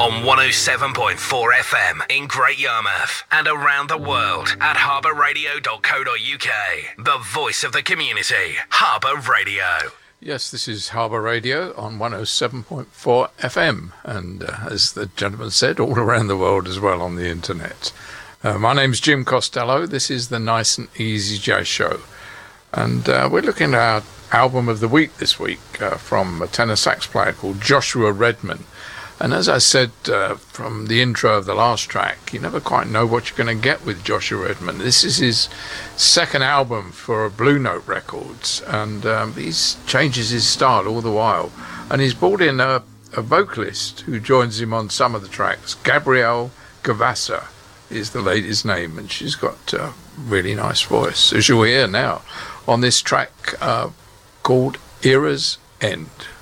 on 107.4 FM in Great Yarmouth and around the world at harbourradio.co.uk. The voice of the community, Harbour Radio. Yes, this is Harbour Radio on 107.4 FM, and as the gentleman said, all around the world as well on the internet. My name's Jim Costello. This is the Nice and Easy Jazz Show, and we're looking at our album of the week this week from a tenor sax player called Joshua Redman. And as I said from the intro of the last track, you never quite know what you're going to get with Joshua Redman. This is his second album for Blue Note Records, and he changes his style all the while. And he's brought in a vocalist who joins him on some of the tracks. Gabrielle Gavassa is the lady's name, and she's got a really nice voice, as you'll hear now on this track called Era's End.